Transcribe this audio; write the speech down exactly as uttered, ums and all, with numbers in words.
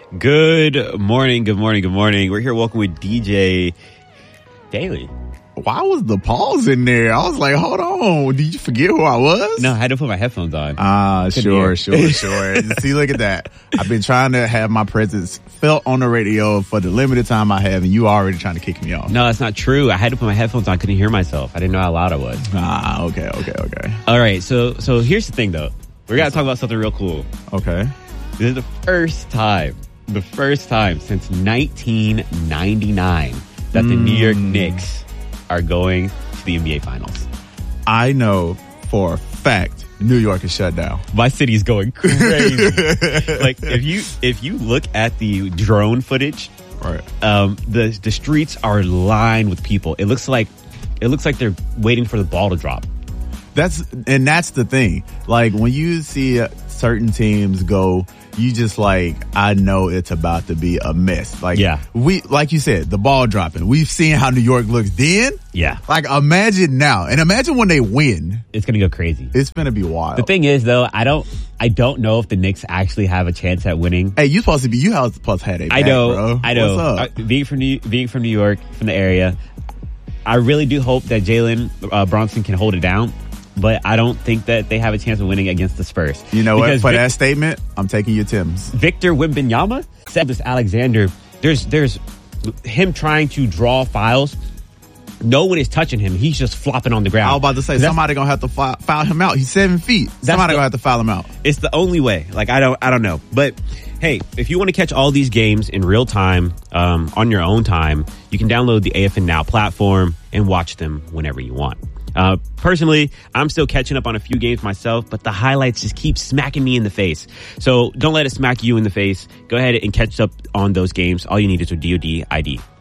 Good morning, good morning, good morning. We're here welcome with D J Daily. Why was the pause in there? I was like, hold on. Did you forget who I was? No, I had to put my headphones on. Ah, uh, sure, sure, sure. See, look at that. I've been trying to have my presence felt on the radio for the limited time I have, and you already trying to kick me off. No, that's not true. I had to put my headphones on. I couldn't hear myself. I didn't know how loud I was. Ah, okay, okay, okay. All right, so so here's the thing, though. We're going to talk about something real cool. Okay. This is the first time, the first time since nineteen ninety-nine that the mm. New York Knicks are going to the N B A Finals. I know for a fact New York is shut down. My city's going crazy. Like if you if you look at the drone footage, right, um, the the streets are lined with people. It looks like it looks like they're waiting for the ball to drop. That's and that's the thing. Like when you see uh, certain teams go, you just like, I know it's about to be a mess. Like, yeah. we, like you said, the ball dropping. We've seen how New York looks then. Yeah. Like, imagine now. And imagine when they win. It's going to go crazy. It's going to be wild. The thing is, though, I don't, I don't know if the Knicks actually have a chance at winning. Hey, you supposed to be, you have supposed to have a I know, bro. I know. What's up? Uh, being from New, being from New York, from the area, I really do hope that Jalen uh, Brunson can hold it down. But I don't think that they have a chance of winning against the Spurs. You know because what? For Vic- that statement, I'm taking your Timbs. Victor Wembanyama said this Alexander. There's there's him trying to draw fouls. No one is touching him. He's just flopping on the ground. I was about to say, somebody going to have to foul, foul him out. He's seven feet. Somebody going to have to foul him out. It's the only way. Like, I don't I don't know. But, hey, if you want to catch all these games in real time, um, on your own time, you can download the A F N Now platform and watch them whenever you want. Uh, personally, I'm still catching up on a few games myself, but the highlights just keep smacking me in the face. So don't let it smack you in the face. Go ahead and catch up on those games. All you need is a D O D I D.